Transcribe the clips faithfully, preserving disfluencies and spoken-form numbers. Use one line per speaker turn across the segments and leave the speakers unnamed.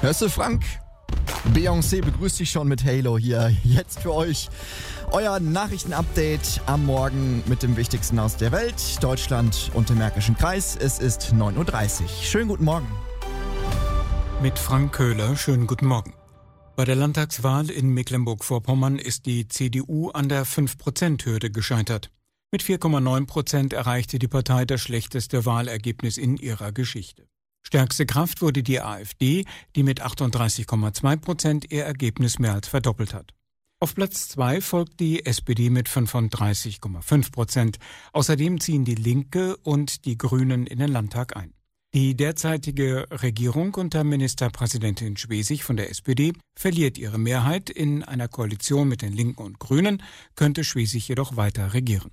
Hörst du, Frank? Beyoncé begrüßt dich schon mit Halo hier. Jetzt für euch euer Nachrichtenupdate am Morgen mit dem Wichtigsten aus der Welt, Deutschland und dem Märkischen Kreis. Es ist neun Uhr dreißig. Schönen guten Morgen.
Mit Frank Köhler, schönen guten Morgen. Bei der Landtagswahl in Mecklenburg-Vorpommern ist die C D U an der fünf Prozent Hürde gescheitert. Mit vier Komma neun Prozent erreichte die Partei das schlechteste Wahlergebnis in ihrer Geschichte. Stärkste Kraft wurde die AfD, die mit achtunddreißig Komma zwei Prozent ihr Ergebnis mehr als verdoppelt hat. Auf Platz zwei folgt die S P D mit fünfunddreißig Komma fünf Prozent. Außerdem ziehen die Linke und die Grünen in den Landtag ein. Die derzeitige Regierung unter Ministerpräsidentin Schwesig von der S P D verliert ihre Mehrheit. In einer Koalition mit den Linken und Grünen könnte Schwesig jedoch weiter regieren.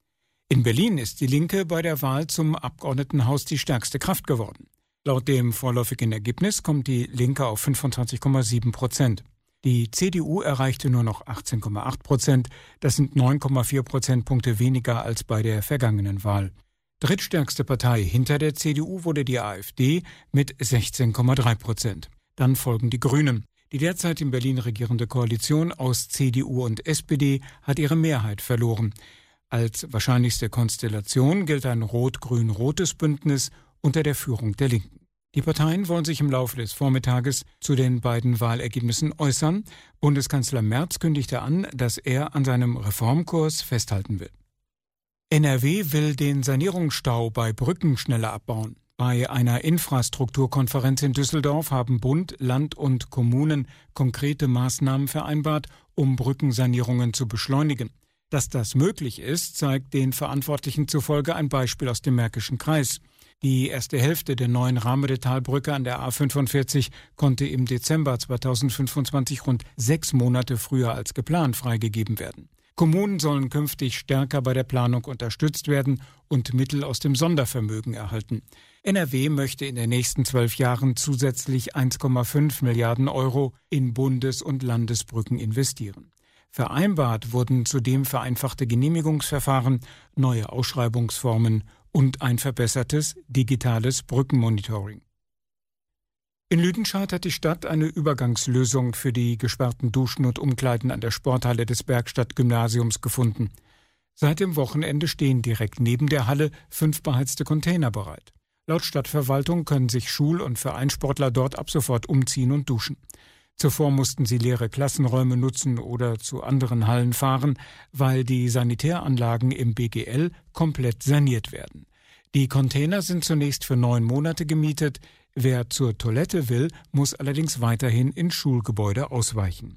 In Berlin ist die Linke bei der Wahl zum Abgeordnetenhaus die stärkste Kraft geworden. Laut dem vorläufigen Ergebnis kommt die Linke auf fünfundzwanzig Komma sieben Prozent. Die C D U erreichte nur noch achtzehn Komma acht Prozent. Das sind neun Komma vier Prozentpunkte weniger als bei der vergangenen Wahl. Drittstärkste Partei hinter der C D U wurde die AfD mit sechzehn Komma drei Prozent. Dann folgen die Grünen. Die derzeit in Berlin regierende Koalition aus C D U und S P D hat ihre Mehrheit verloren. Als wahrscheinlichste Konstellation gilt ein rot-grün-rotes Bündnis unter der Führung der Linken. Die Parteien wollen sich im Laufe des Vormittages zu den beiden Wahlergebnissen äußern. Bundeskanzler Merz kündigte an, dass er an seinem Reformkurs festhalten will. N R W will den Sanierungsstau bei Brücken schneller abbauen. Bei einer Infrastrukturkonferenz in Düsseldorf haben Bund, Land und Kommunen konkrete Maßnahmen vereinbart, um Brückensanierungen zu beschleunigen. Dass das möglich ist, zeigt den Verantwortlichen zufolge ein Beispiel aus dem Märkischen Kreis. Die erste Hälfte der neuen Rahmedetalbrücke an der A fünfundvierzig konnte im Dezember zweitausendfünfundzwanzig rund sechs Monate früher als geplant freigegeben werden. Kommunen sollen künftig stärker bei der Planung unterstützt werden und Mittel aus dem Sondervermögen erhalten. N R W möchte in den nächsten zwölf Jahren zusätzlich eins Komma fünf Milliarden Euro in Bundes- und Landesbrücken investieren. Vereinbart wurden zudem vereinfachte Genehmigungsverfahren, neue Ausschreibungsformen und ein verbessertes digitales Brückenmonitoring. In Lüdenscheid hat die Stadt eine Übergangslösung für die gesperrten Duschen und Umkleiden an der Sporthalle des Bergstadt-Gymnasiums gefunden. Seit dem Wochenende stehen direkt neben der Halle fünf beheizte Container bereit. Laut Stadtverwaltung können sich Schul- und Vereinssportler dort ab sofort umziehen und duschen. Zuvor mussten sie leere Klassenräume nutzen oder zu anderen Hallen fahren, weil die Sanitäranlagen im B G L komplett saniert werden. Die Container sind zunächst für neun Monate gemietet. Wer zur Toilette will, muss allerdings weiterhin ins Schulgebäude ausweichen.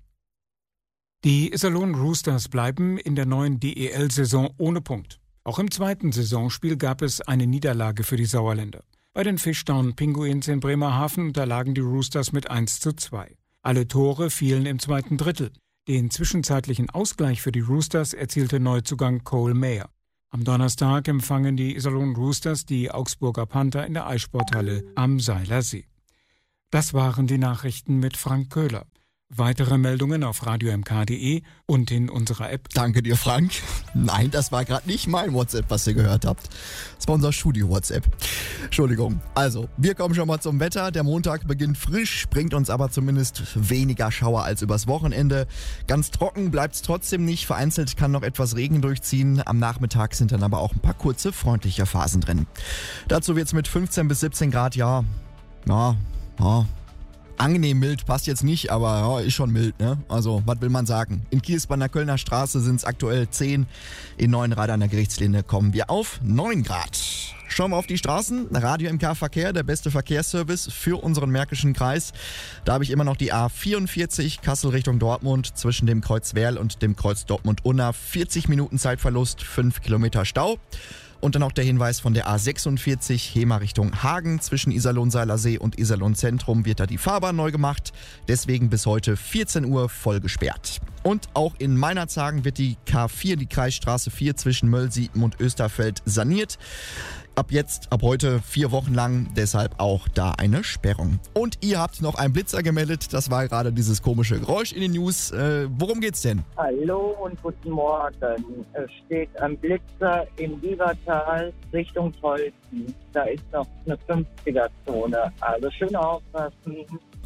Die Iserlohn Roosters bleiben in der neuen D E L-Saison ohne Punkt. Auch im zweiten Saisonspiel gab es eine Niederlage für die Sauerländer. Bei den Fishtown Pinguins in Bremerhaven unterlagen die Roosters mit eins zu zwei. Alle Tore fielen im zweiten Drittel. Den zwischenzeitlichen Ausgleich für die Roosters erzielte Neuzugang Cole Mayer. Am Donnerstag empfangen die Iserlohn Roosters die Augsburger Panther in der Eissporthalle am Seiler See. Das waren die Nachrichten mit Frank Köhler. Weitere Meldungen auf radio m k punkt d e und in unserer App.
Danke dir, Frank. Nein, das war gerade nicht mein WhatsApp, was ihr gehört habt. Das war unser Studio-WhatsApp. Entschuldigung. Also, wir kommen schon mal zum Wetter. Der Montag beginnt frisch, bringt uns aber zumindest weniger Schauer als übers Wochenende. Ganz trocken bleibt's trotzdem nicht. Vereinzelt kann noch etwas Regen durchziehen. Am Nachmittag sind dann aber auch ein paar kurze, freundliche Phasen drin. Dazu wird's mit fünfzehn bis siebzehn Grad, ja, ja, ja. Angenehm mild passt jetzt nicht, aber ja, ist schon mild, ne? Also, was will man sagen? In Kiels bei der Kölner Straße sind es aktuell zehn. In Neuenrad an der Gerichtslinie kommen wir auf neun Grad. Schauen wir auf die Straßen. Radio M K Verkehr, der beste Verkehrsservice für unseren Märkischen Kreis. Da habe ich immer noch die A vierundvierzig, Kassel Richtung Dortmund, zwischen dem Kreuz Werl und dem Kreuz Dortmund-Unna. vierzig Minuten Zeitverlust, fünf Kilometer Stau. Und dann auch der Hinweis von der A sechsundvierzig, Hemer Richtung Hagen. Zwischen Iserlohn-Seilersee und Iserlohn-Zentrum wird da die Fahrbahn neu gemacht. Deswegen bis heute vierzehn Uhr voll gesperrt. Und auch in Meinerzhagen wird die K vier, die Kreisstraße vier zwischen Möllsiepen und Österfeld saniert. Ab jetzt, ab heute vier Wochen lang, deshalb auch da eine Sperrung. Und ihr habt noch einen Blitzer gemeldet, das war gerade dieses komische Geräusch in den News. Äh, worum geht's denn?
Hallo und guten Morgen. Es steht ein Blitzer in Biebertal Richtung Holzen. Da ist noch eine fünfziger Zone, also schön aufpassen.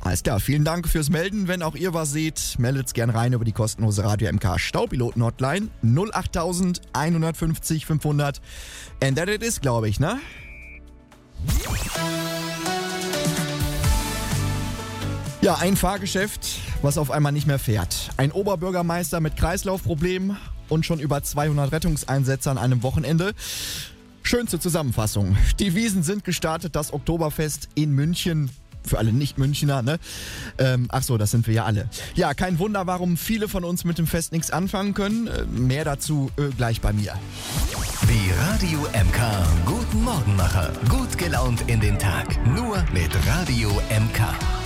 Alles klar, vielen Dank fürs Melden. Wenn auch ihr was seht, meldet's gern rein über die kostenlose Radio M K Staupiloten-Hotline null achttausend einhundertfünfzig fünfhundert. And that it is, glaube ich, ne? Ja, ein Fahrgeschäft, was auf einmal nicht mehr fährt. Ein Oberbürgermeister mit Kreislaufproblemen und schon über zweihundert Rettungseinsätze an einem Wochenende. Schönste Zusammenfassung. Die Wiesn sind gestartet, das Oktoberfest in München. Für alle Nicht-Münchner, ne? Ähm, ach so, das sind wir ja alle. Ja, kein Wunder, warum viele von uns mit dem Fest nichts anfangen können. Äh, mehr dazu äh, gleich bei mir.
Die Radio M K Guten Morgenmacher. Gut gelaunt in den Tag. Nur mit Radio M K.